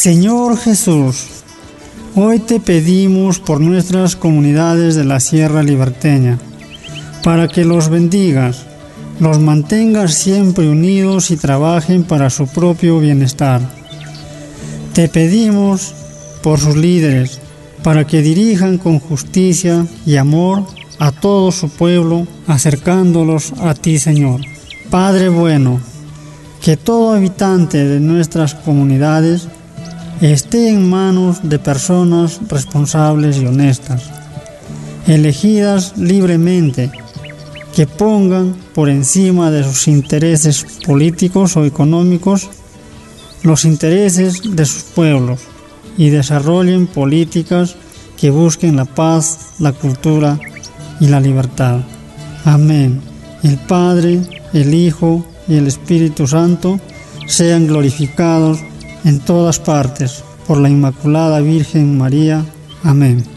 Señor Jesús, hoy te pedimos por nuestras comunidades de la Sierra Liberteña, para que los bendigas, los mantengas siempre unidos y trabajen para su propio bienestar. Te pedimos por sus líderes, para que dirijan con justicia y amor a todo su pueblo, acercándolos a ti, Señor. Padre bueno, que todo habitante de nuestras comunidades esté en manos de personas responsables y honestas, elegidas libremente, que pongan por encima de sus intereses políticos o económicos los intereses de sus pueblos y desarrollen políticas que busquen la paz, la cultura y la libertad. Amén. El Padre, el Hijo y el Espíritu Santo sean glorificados en todas partes por la Inmaculada Virgen María. Amén.